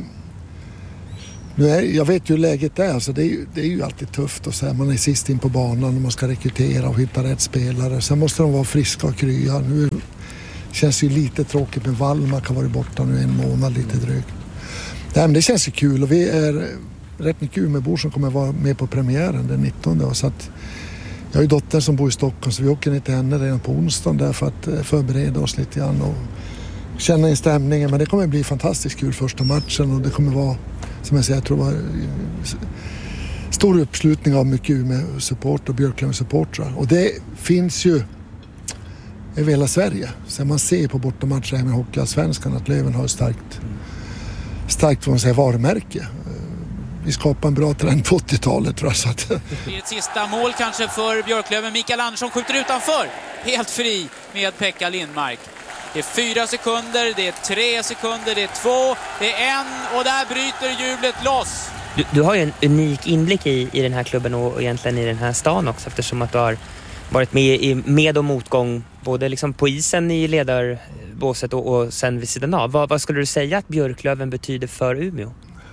Nu är, jag vet ju hur läget är, så det är ju, det är ju alltid tufft och så här, man är sist in på banan och man ska rekrytera och hitta rätt spelare. Sen måste de vara friska och krya. Nu känns det ju lite tråkigt med Wallmark, har varit borta nu en månad lite drygt. Nej, men det känns ju kul, och vi är rätt mycket Umeåbor som kommer vara med på premiären den nittonde. Så att jag har ju dottern som bor i Stockholm, så vi åker ner till henne redan på onsdagen där för att förbereda oss lite grann och känna in stämningen. Men det kommer bli fantastiskt kul första matchen, och det kommer vara, som jag säger, jag tror det var stor uppslutning av mycket Umeå-support och Björklöven-supportrar. Och det finns ju över hela Sverige. Så man ser på bortamatcher med Hockeyallsvenskan att Löven har ett starkt, starkt vad man säger, varumärke. Vi skapar en bra trend på åttiotalet, tror jag. Så att... Det är ett sista mål kanske för Björklöven. Mikael Andersson skjuter utanför. Helt fri med Pekka Lindmark. Det är fyra sekunder, det är tre sekunder, det är två, det är en, och där bryter jublet loss. Du, du har ju en unik inblick i, i den här klubben och egentligen i den här stan också, eftersom att du har varit med i med- och motgång både liksom på isen i ledarbåset och, och sen vid sidan av. Vad, vad skulle du säga att Björklöven betyder för Umeå?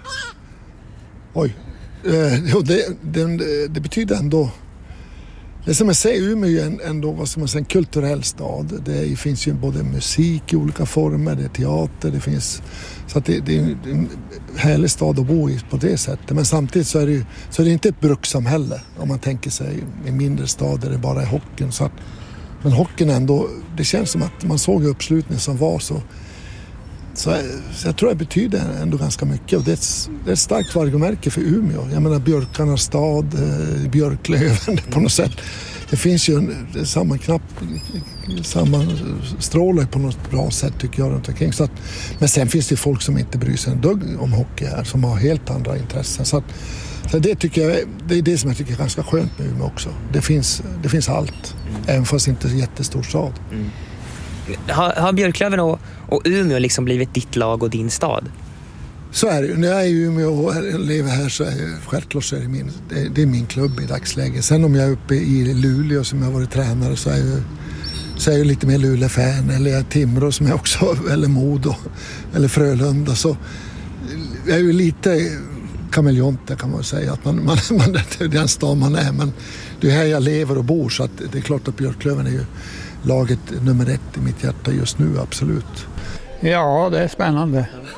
Oj, eh, det, det, det betyder ändå... Det som jag säger, Umeå är ändå vad som är en kulturell stad. Det finns ju både musik i olika former, det är teater, det finns... Så att det, det är en härlig stad att bo i på det sättet. Men samtidigt så är det ju så är det inte ett brukssamhälle om man tänker sig i mindre stad där det bara är hockeyn. Så att, men hockeyn ändå, det känns som att man såg uppslutningen som var så... Så, så jag tror det betyder ändå ganska mycket, och det är ett, det är ett starkt varumärke för Umeå. Jag menar Björkarnas stad, eh, Björklöven på något sätt. Det finns ju en, det är samma knapp, samma strålar på något bra sätt tycker jag runt omkring. Så att, men sen finns det folk som inte bryr sig en dugg om hockey här, som har helt andra intressen. Så, att, så det tycker jag, det är det som jag tycker är ganska skönt med Umeå också. Det finns, det finns allt, mm. även fast inte en jättestor stad. Mm. Har, har Björklöven och, och Umeå liksom blivit ditt lag och din stad? Så är det. När jag är i Umeå och lever här så är det, självklart så är det, min, det, det är min klubb i dagsläget. Sen om jag är uppe i Luleå som jag har varit tränare så är jag, så är jag lite mer Luleå-fan. Eller jag är Timrå som jag också, eller Modo, eller Frölunda. Så jag är ju lite kameleonter kan man säga. Att man, man, man, det är den stad man är, men det är här jag lever och bor, så att det är klart att Björklöven är ju laget nummer ett i mitt hjärta just nu, absolut. Ja, det är spännande.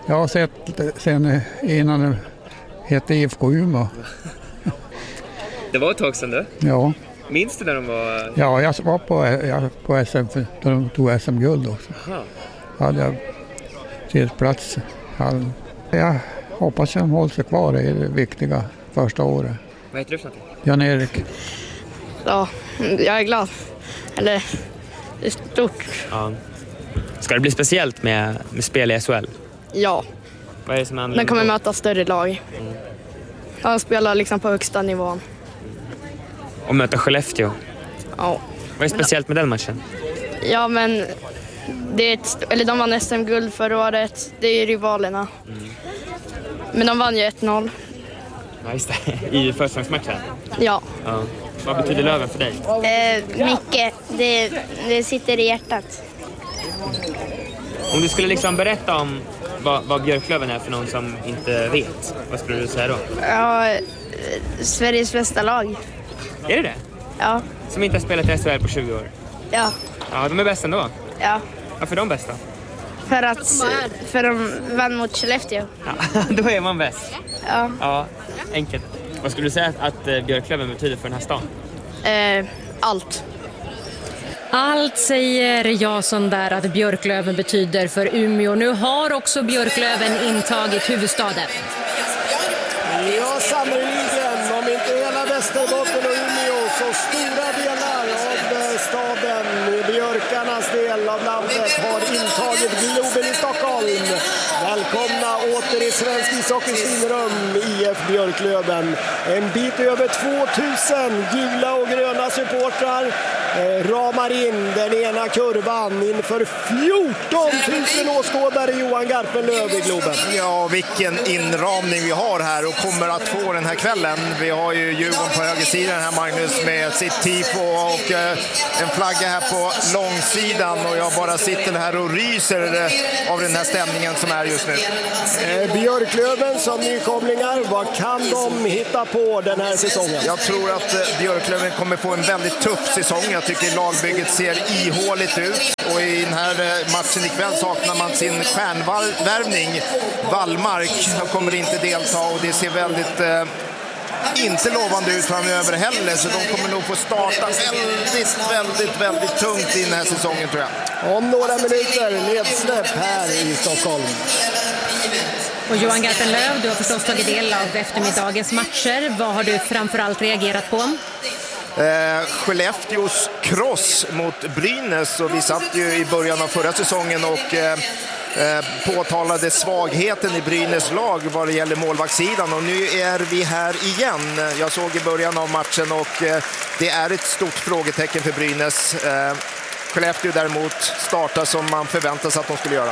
Jag har sett sen innan det hette I F K Umeå. Det var ett tag sedan det. Ja. Minns du när de var... Ja, jag var på, jag, på S M, för de tog S M-guld också. Aha. Hade jag till plats. Jag hoppas jag håller sig kvar i det viktiga första året. Vad heter du för något? Jan-Erik. Ja, jag är glad. Eller, det är stort. Ja. Ska det bli speciellt med, med spel i S H L? Ja. Vad är det som händer? Man kommer möta större lag. Mm. Jag spelar liksom på högsta nivån. Och möta Skellefteå? Ja. Vad är speciellt med den matchen? Ja, men det är ett, eller de vann S M-guld förra året. Det är ju rivalerna. Mm. Men de vann ju ett noll. Ja, just det. I försäsongsmatchen? Ja. Ja. Vad betyder Löven för dig? Eh, mycket. Det, det sitter i hjärtat. Om du skulle liksom berätta om vad, vad Björklöven är för någon som inte vet, vad skulle du säga då? Ja, Sveriges bästa lag. Är det det? Ja. Som inte har spelat i S H L på tjugo år? Ja. Ja, de är bäst ändå? Ja. Varför är de bästa? För att för de vann mot Skellefteå. Ja, då är man bäst. Ja. Ja, enkelt. Vad skulle du säga att, att Björklöven betyder för den här stan? Eh, allt. Allt säger Jason där att Björklöven betyder för Umeå. Nu har också Björklöven intagit huvudstaden. Ja, sannerligen. Om inte hela Västerbotten och Umeå så stora delar av staden, björkarnas del av landet, har intagit Globen i Stockholm. Välkomna åter i svensk ishockeys finrum, I F Björklöven. En bit över tvåtusen gula och gröna supportrar eh, ramar in den ena kurvan inför fjorton tusen åskådare. Johan Garpenlöv i Globen. Ja, vilken inramning vi har här och kommer att få den här kvällen. Vi har ju Djurgården på högersidan här, Magnus, med sitt tifo och eh, en flagga här på långsidan, och jag bara sitter här och ryser eh, av den här stämningen som är just nu. Eh, Björklöven som nykomlingar, vad kan de hitta på den här säsongen? Jag tror att eh, Björklöven kommer få en väldigt tuff säsong. Jag tycker lagbygget ser ihåligt ut, och i den här eh, matchen ikväll saknar man sin stjärnvärvning. Wallmark kommer inte delta, och det ser väldigt eh, inte lovande ut framöver heller, så de kommer nog få starta väldigt, väldigt, väldigt tungt i den här säsongen, tror jag. Om några minuter ledsläpp här i Stockholm. Och Johan Garpenlöv, du har förstås tagit del av eftermiddagens matcher. Vad har du framförallt reagerat på? Eh, Skellefteås kross mot Brynäs, och vi satt ju i början av förra säsongen och eh, eh, påtalade svagheten i Brynäs lag vad det gäller målvaktssidan, och nu är vi här igen. Jag såg i början av matchen, och eh, det är ett stort frågetecken för Brynäs. Eh, Skellefteå däremot startar som man förväntar sig att de skulle göra.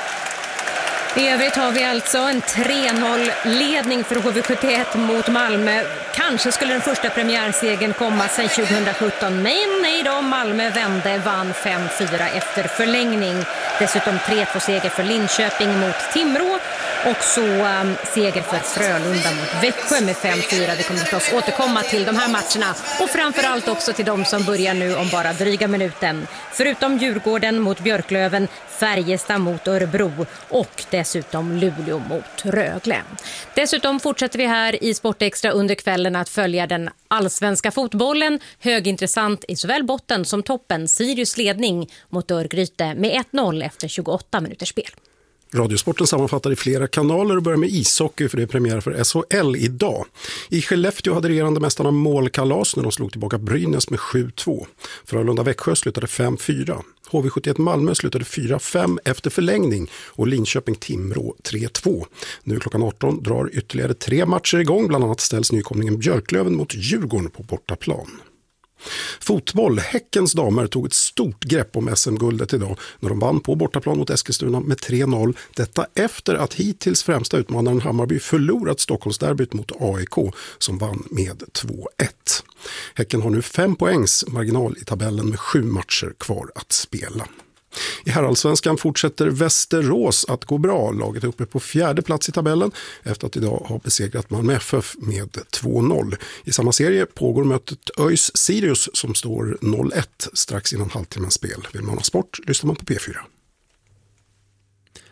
I övrigt har vi alltså en tre noll-ledning för H V sjuttioett mot Malmö. Kanske skulle den första premiärsegern komma sedan tjugosjutton, men nej då, Malmö vände, vann fem fyra efter förlängning. Dessutom tre två seger för Linköping mot Timrå, och så um, seger för Frölunda mot Växjö med fem fyra. Vi kommer förstås återkomma till de här matcherna, och framförallt också till de som börjar nu om bara dryga minuten. Förutom Djurgården mot Björklöven, Färjestad mot Örebro och dessutom Luleå mot Rögle. Dessutom fortsätter vi här i Sportextra under kvällen att följa den allsvenska fotbollen. Högintressant i såväl botten som toppen. Sirius ledning mot Örgryte med ett noll efter tjugoåtta minuters spel. Radiosporten sammanfattar i flera kanaler och börjar med ishockey, för det är premiär för S H L idag. I Skellefteå hade regerande mästarna målkalas när de slog tillbaka Brynäs med sju två. Frölunda Växjö slutade fem fyra. H V sjuttioett Malmö slutade fyra fem efter förlängning, och Linköping Timrå tre två. Nu klockan arton drar ytterligare tre matcher igång, bland annat ställs nykomlingen Björklöven mot Djurgården på bortaplan. Fotboll. Häckens damer tog ett stort grepp om S M-guldet idag när de vann på bortaplan mot Eskilstuna med tre noll. Detta efter att hittills främsta utmanaren Hammarby förlorat Stockholmsderbyt mot A I K som vann med två ett. Häcken har nu fem poängs marginal i tabellen med sju matcher kvar att spela. I herrallsvenskan fortsätter Västerås att gå bra. Laget är uppe på fjärde plats i tabellen efter att idag ha besegrat Malmö F F med två noll. I samma serie pågår mötet ÖIS Sirius som står noll ett strax innan halvtimmens spel. Vill man ha sport lyssnar man på P fyra.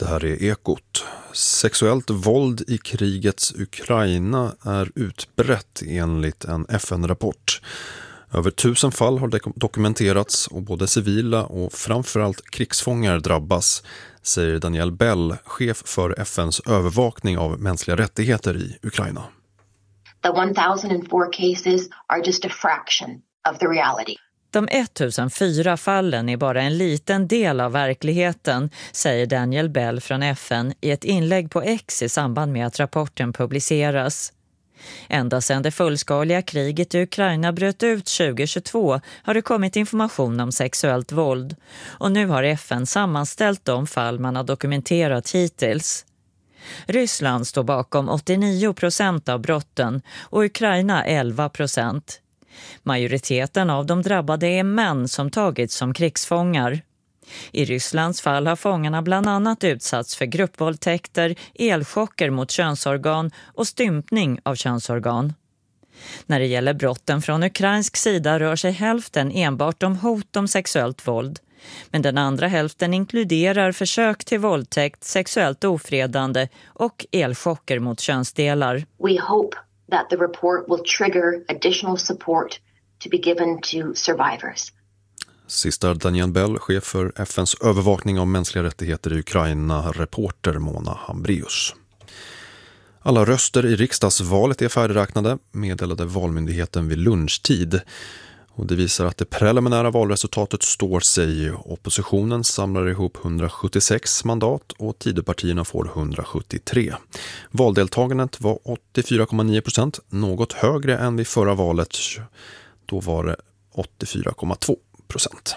Det här är Ekot. Sexuellt våld i krigets Ukraina är utbrett enligt en F N-rapport. Över tusen fall har dokumenterats och både civila och framförallt krigsfångar drabbas, säger Danielle Bell, chef för F N:s övervakning av mänskliga rättigheter i Ukraina. The one thousand four cases are just a fraction of the reality. De tusen fyra fallen är bara en liten del av verkligheten, säger Danielle Bell från F N i ett inlägg på X i samband med att rapporten publiceras. Ända sedan det fullskaliga kriget i Ukraina bröt ut tjugohundratjugotvå har det kommit information om sexuellt våld. Och nu har F N sammanställt de fall man har dokumenterat hittills. Ryssland står bakom åttionio procent av brotten och Ukraina elva procent. Majoriteten av de drabbade är män som tagits som krigsfångar. I Rysslands fall har fångarna bland annat utsatts för gruppvåldtäkter, elchocker mot könsorgan och stympning av könsorgan. När det gäller brotten från ukrainsk sida rör sig hälften enbart om hot om sexuellt våld. Men den andra hälften inkluderar försök till våldtäkt, sexuellt ofredande och elchocker mot könsdelar. We hope that the report will trigger additional support to be given to survivors. Sista Danielle Bell, chef för F N:s övervakning av mänskliga rättigheter i Ukraina, reporter Mona Hambrius. Alla röster i riksdagsvalet är färdigräknade, meddelade valmyndigheten vid lunchtid. Och det visar att det preliminära valresultatet står sig. Oppositionen samlar ihop hundrasjuttiosex mandat och Tidöpartierna får hundrasjuttiotre. Valdeltagandet var åttiofyra komma nio procent, något högre än vid förra valet. Då var det åttiofyra komma två procent.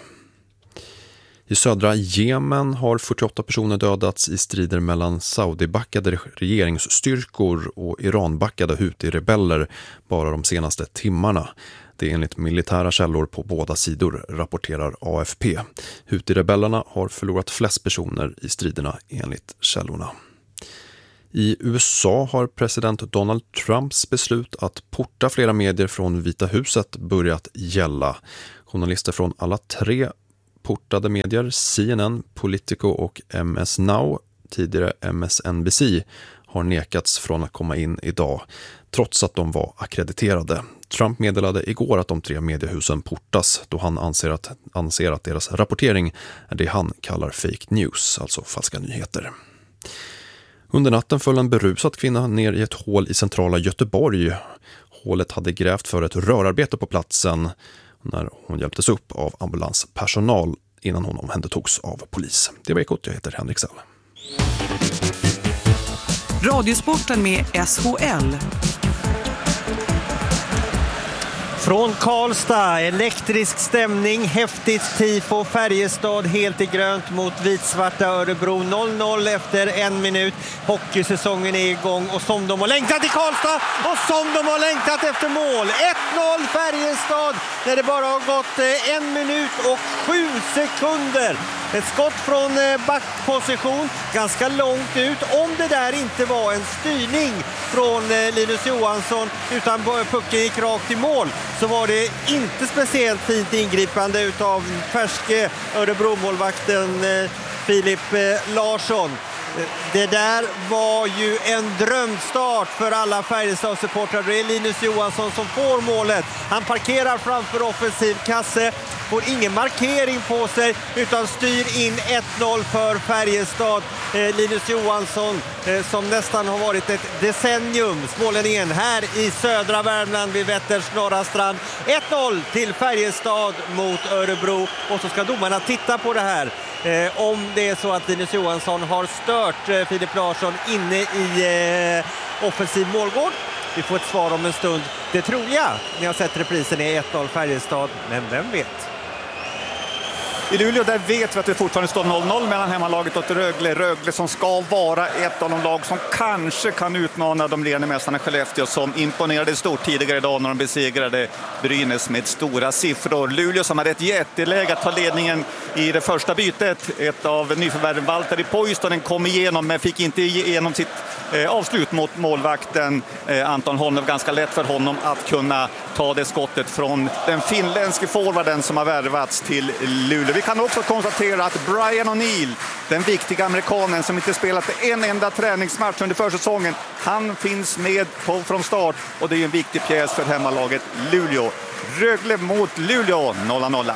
I södra Jemen har fyrtioåtta personer dödats i strider mellan Saudi-backade regeringsstyrkor och Iran-backade Houthi-rebeller bara de senaste timmarna. Det är enligt militära källor på båda sidor, rapporterar A F P. Houthi-rebellerna har förlorat flest personer i striderna enligt källorna. I U S A har president Donald Trumps beslut att porta flera medier från Vita huset börjat gälla. Journalister från alla tre portade medier, C N N, Politico och M S Now, tidigare M S N B C, har nekats från att komma in idag, trots att de var akkrediterade. Trump meddelade igår att de tre mediehusen portas då han anser att, anser att deras rapportering är det han kallar fake news, alltså falska nyheter. Under natten föll en berusad kvinna ner i ett hål i centrala Göteborg. Hålet hade grävt för ett rörarbete på platsen när hon hjälptes upp av ambulanspersonal innan hon omhändertogs av polis. Det var Ekot, jag heter Henrik Sall. Radiosporten med S H L. Från Karlstad, elektrisk stämning, häftigt tifo, Färjestad helt i grönt mot vitsvarta Örebro. noll noll efter en minut. Hockeysäsongen är igång och som de har längtat i Karlstad och som de har längtat efter mål. ett noll Färjestad när det bara har gått en minut och sju sekunder. Ett skott från backposition, ganska långt ut. Om det där inte var en styrning från Linus Johansson utan pucken gick rakt i mål, så var det inte speciellt fint ingripande utav färske Örebro-målvakten Filip Larsson. Det där var ju en drömstart för alla Färjestad-supportrar. Det är Linus Johansson som får målet. Han parkerar framför offensiv kasse, får ingen markering på sig utan styr in ett noll för Färjestad. Eh, Linus Johansson eh, som nästan har varit ett decennium, smålänningen här i södra Värmland vid Vätters norra strand. ett noll till Färjestad mot Örebro och så ska domarna titta på det här. Eh, om det är så att Linus Johansson har stört eh, Filip Larsson inne i eh, offensiv målgård. Vi får ett svar om en stund. Det tror jag. Ni har sett reprisen i ett noll Färjestad, men vem vet? I Luleå där vet vi att det fortfarande står noll noll mellan hemmalaget och Rögle. Rögle som ska vara ett av de lag som kanske kan utmana de ledande mästarna Skellefteå som imponerade stort tidigare idag när de besegrade Brynäs med stora siffror. Luleå som hade ett jätteläge att ta ledningen i det första bytet. Ett av nyförvärven Valtteri Poistonen kom igenom men fick inte igenom sitt eh, avslut mot målvakten eh, Anton Holmlöv. Ganska lätt för honom att kunna ta det skottet från den finländske forwarden som har värvats till Luleå. Vi kan också konstatera att Brian O'Neill, den viktiga amerikanen som inte spelat en enda träningsmatch under försäsongen, han finns med på, från start och det är en viktig pjäs för hemmalaget Luleå. Rögle mot Luleå, noll noll.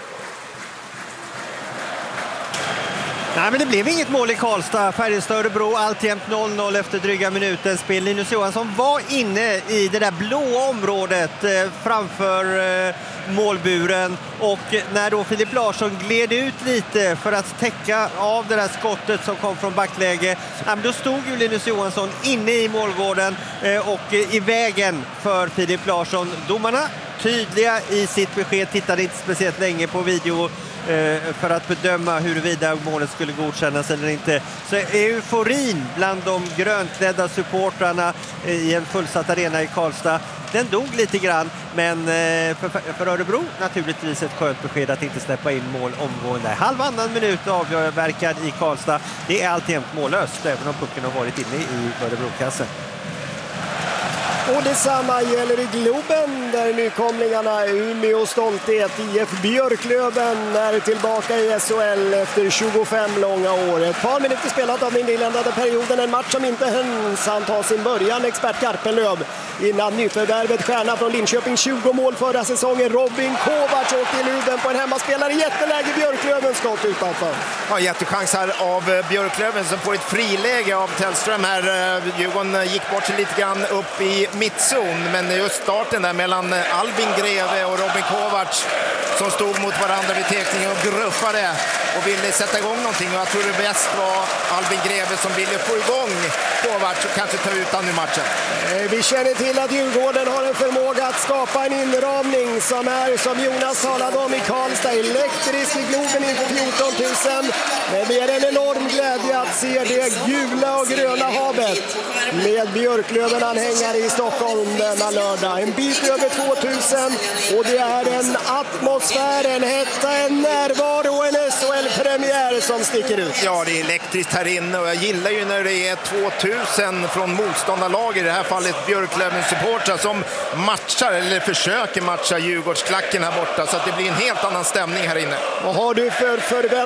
Nej, men det blev inget mål i Karlstad. Färjestad-Örebro alltjämt noll noll efter dryga minuten spel. Linus Johansson var inne i det där blåa området eh, framför eh, målburen, och när då Filip Larsson gled ut lite för att täcka av det där skottet som kom från backläge, ja, då stod ju Linus Johansson inne i målgården eh, och eh, i vägen för Filip Larsson. Domarna tydliga i sitt besked, tittade inte speciellt länge på video för att bedöma huruvida målet skulle godkännas eller inte. Så euforin bland de grönklädda supportrarna i en fullsatt arena i Karlstad, den dog lite grann, men för, för Örebro naturligtvis ett skönt besked att inte släppa in mål omgående. Halvannan minut avverkad i Karlstad. Det är alltjämt mållöst, även om pucken har varit inne i Örebro-kassen. Och detsamma gäller i Globen, där nykomlingarna Umeå stolthet I F Björklöven är tillbaka i S H L efter tjugofem långa år. Ett par minuter spelat av den inledande perioden, en match som inte ens han tar sin början. Expert Garpenlöv innan nyförvärvet stjärna från Linköping, tjugo mål förra säsongen. Robin Kovacs åkte i luven på en hemmaspelare, jätteläge Björklöven, skott utanför. Ja, jättechans här av Björklöven som får ett friläge av Tellström här. Djurgården gick bort sig lite grann upp i mittzon, men just starten där mellan Albin Greve och Robin Kovacs som stod mot varandra vid tekningen och gruffade och ville sätta igång någonting, och jag tror det bäst var Albin Greve som ville få igång Kovacs och kanske ta ut han i matchen. Vi känner till att Djurgården har en förmåga att skapa en inramning som är, som Jonas talade om, i Karlstad, elektrisk i Globen inför fjorton tusen. Det blir en enorm glädje att se det gula och gröna havet med Björklöven-anhängare i Stockholm denna lördag. En bit över tvåtusen, och det är en atmosfär, en hetta, en närvaro och en S H L-premiär som sticker ut. Ja, det är elektriskt här inne, och jag gillar ju när det är tvåtusen från motståndarlag, i det här fallet Björklöven-supportrar som matchar eller försöker matcha Djurgårdsklacken här borta, så att det blir en helt annan stämning här inne. Vad har du för förväntningar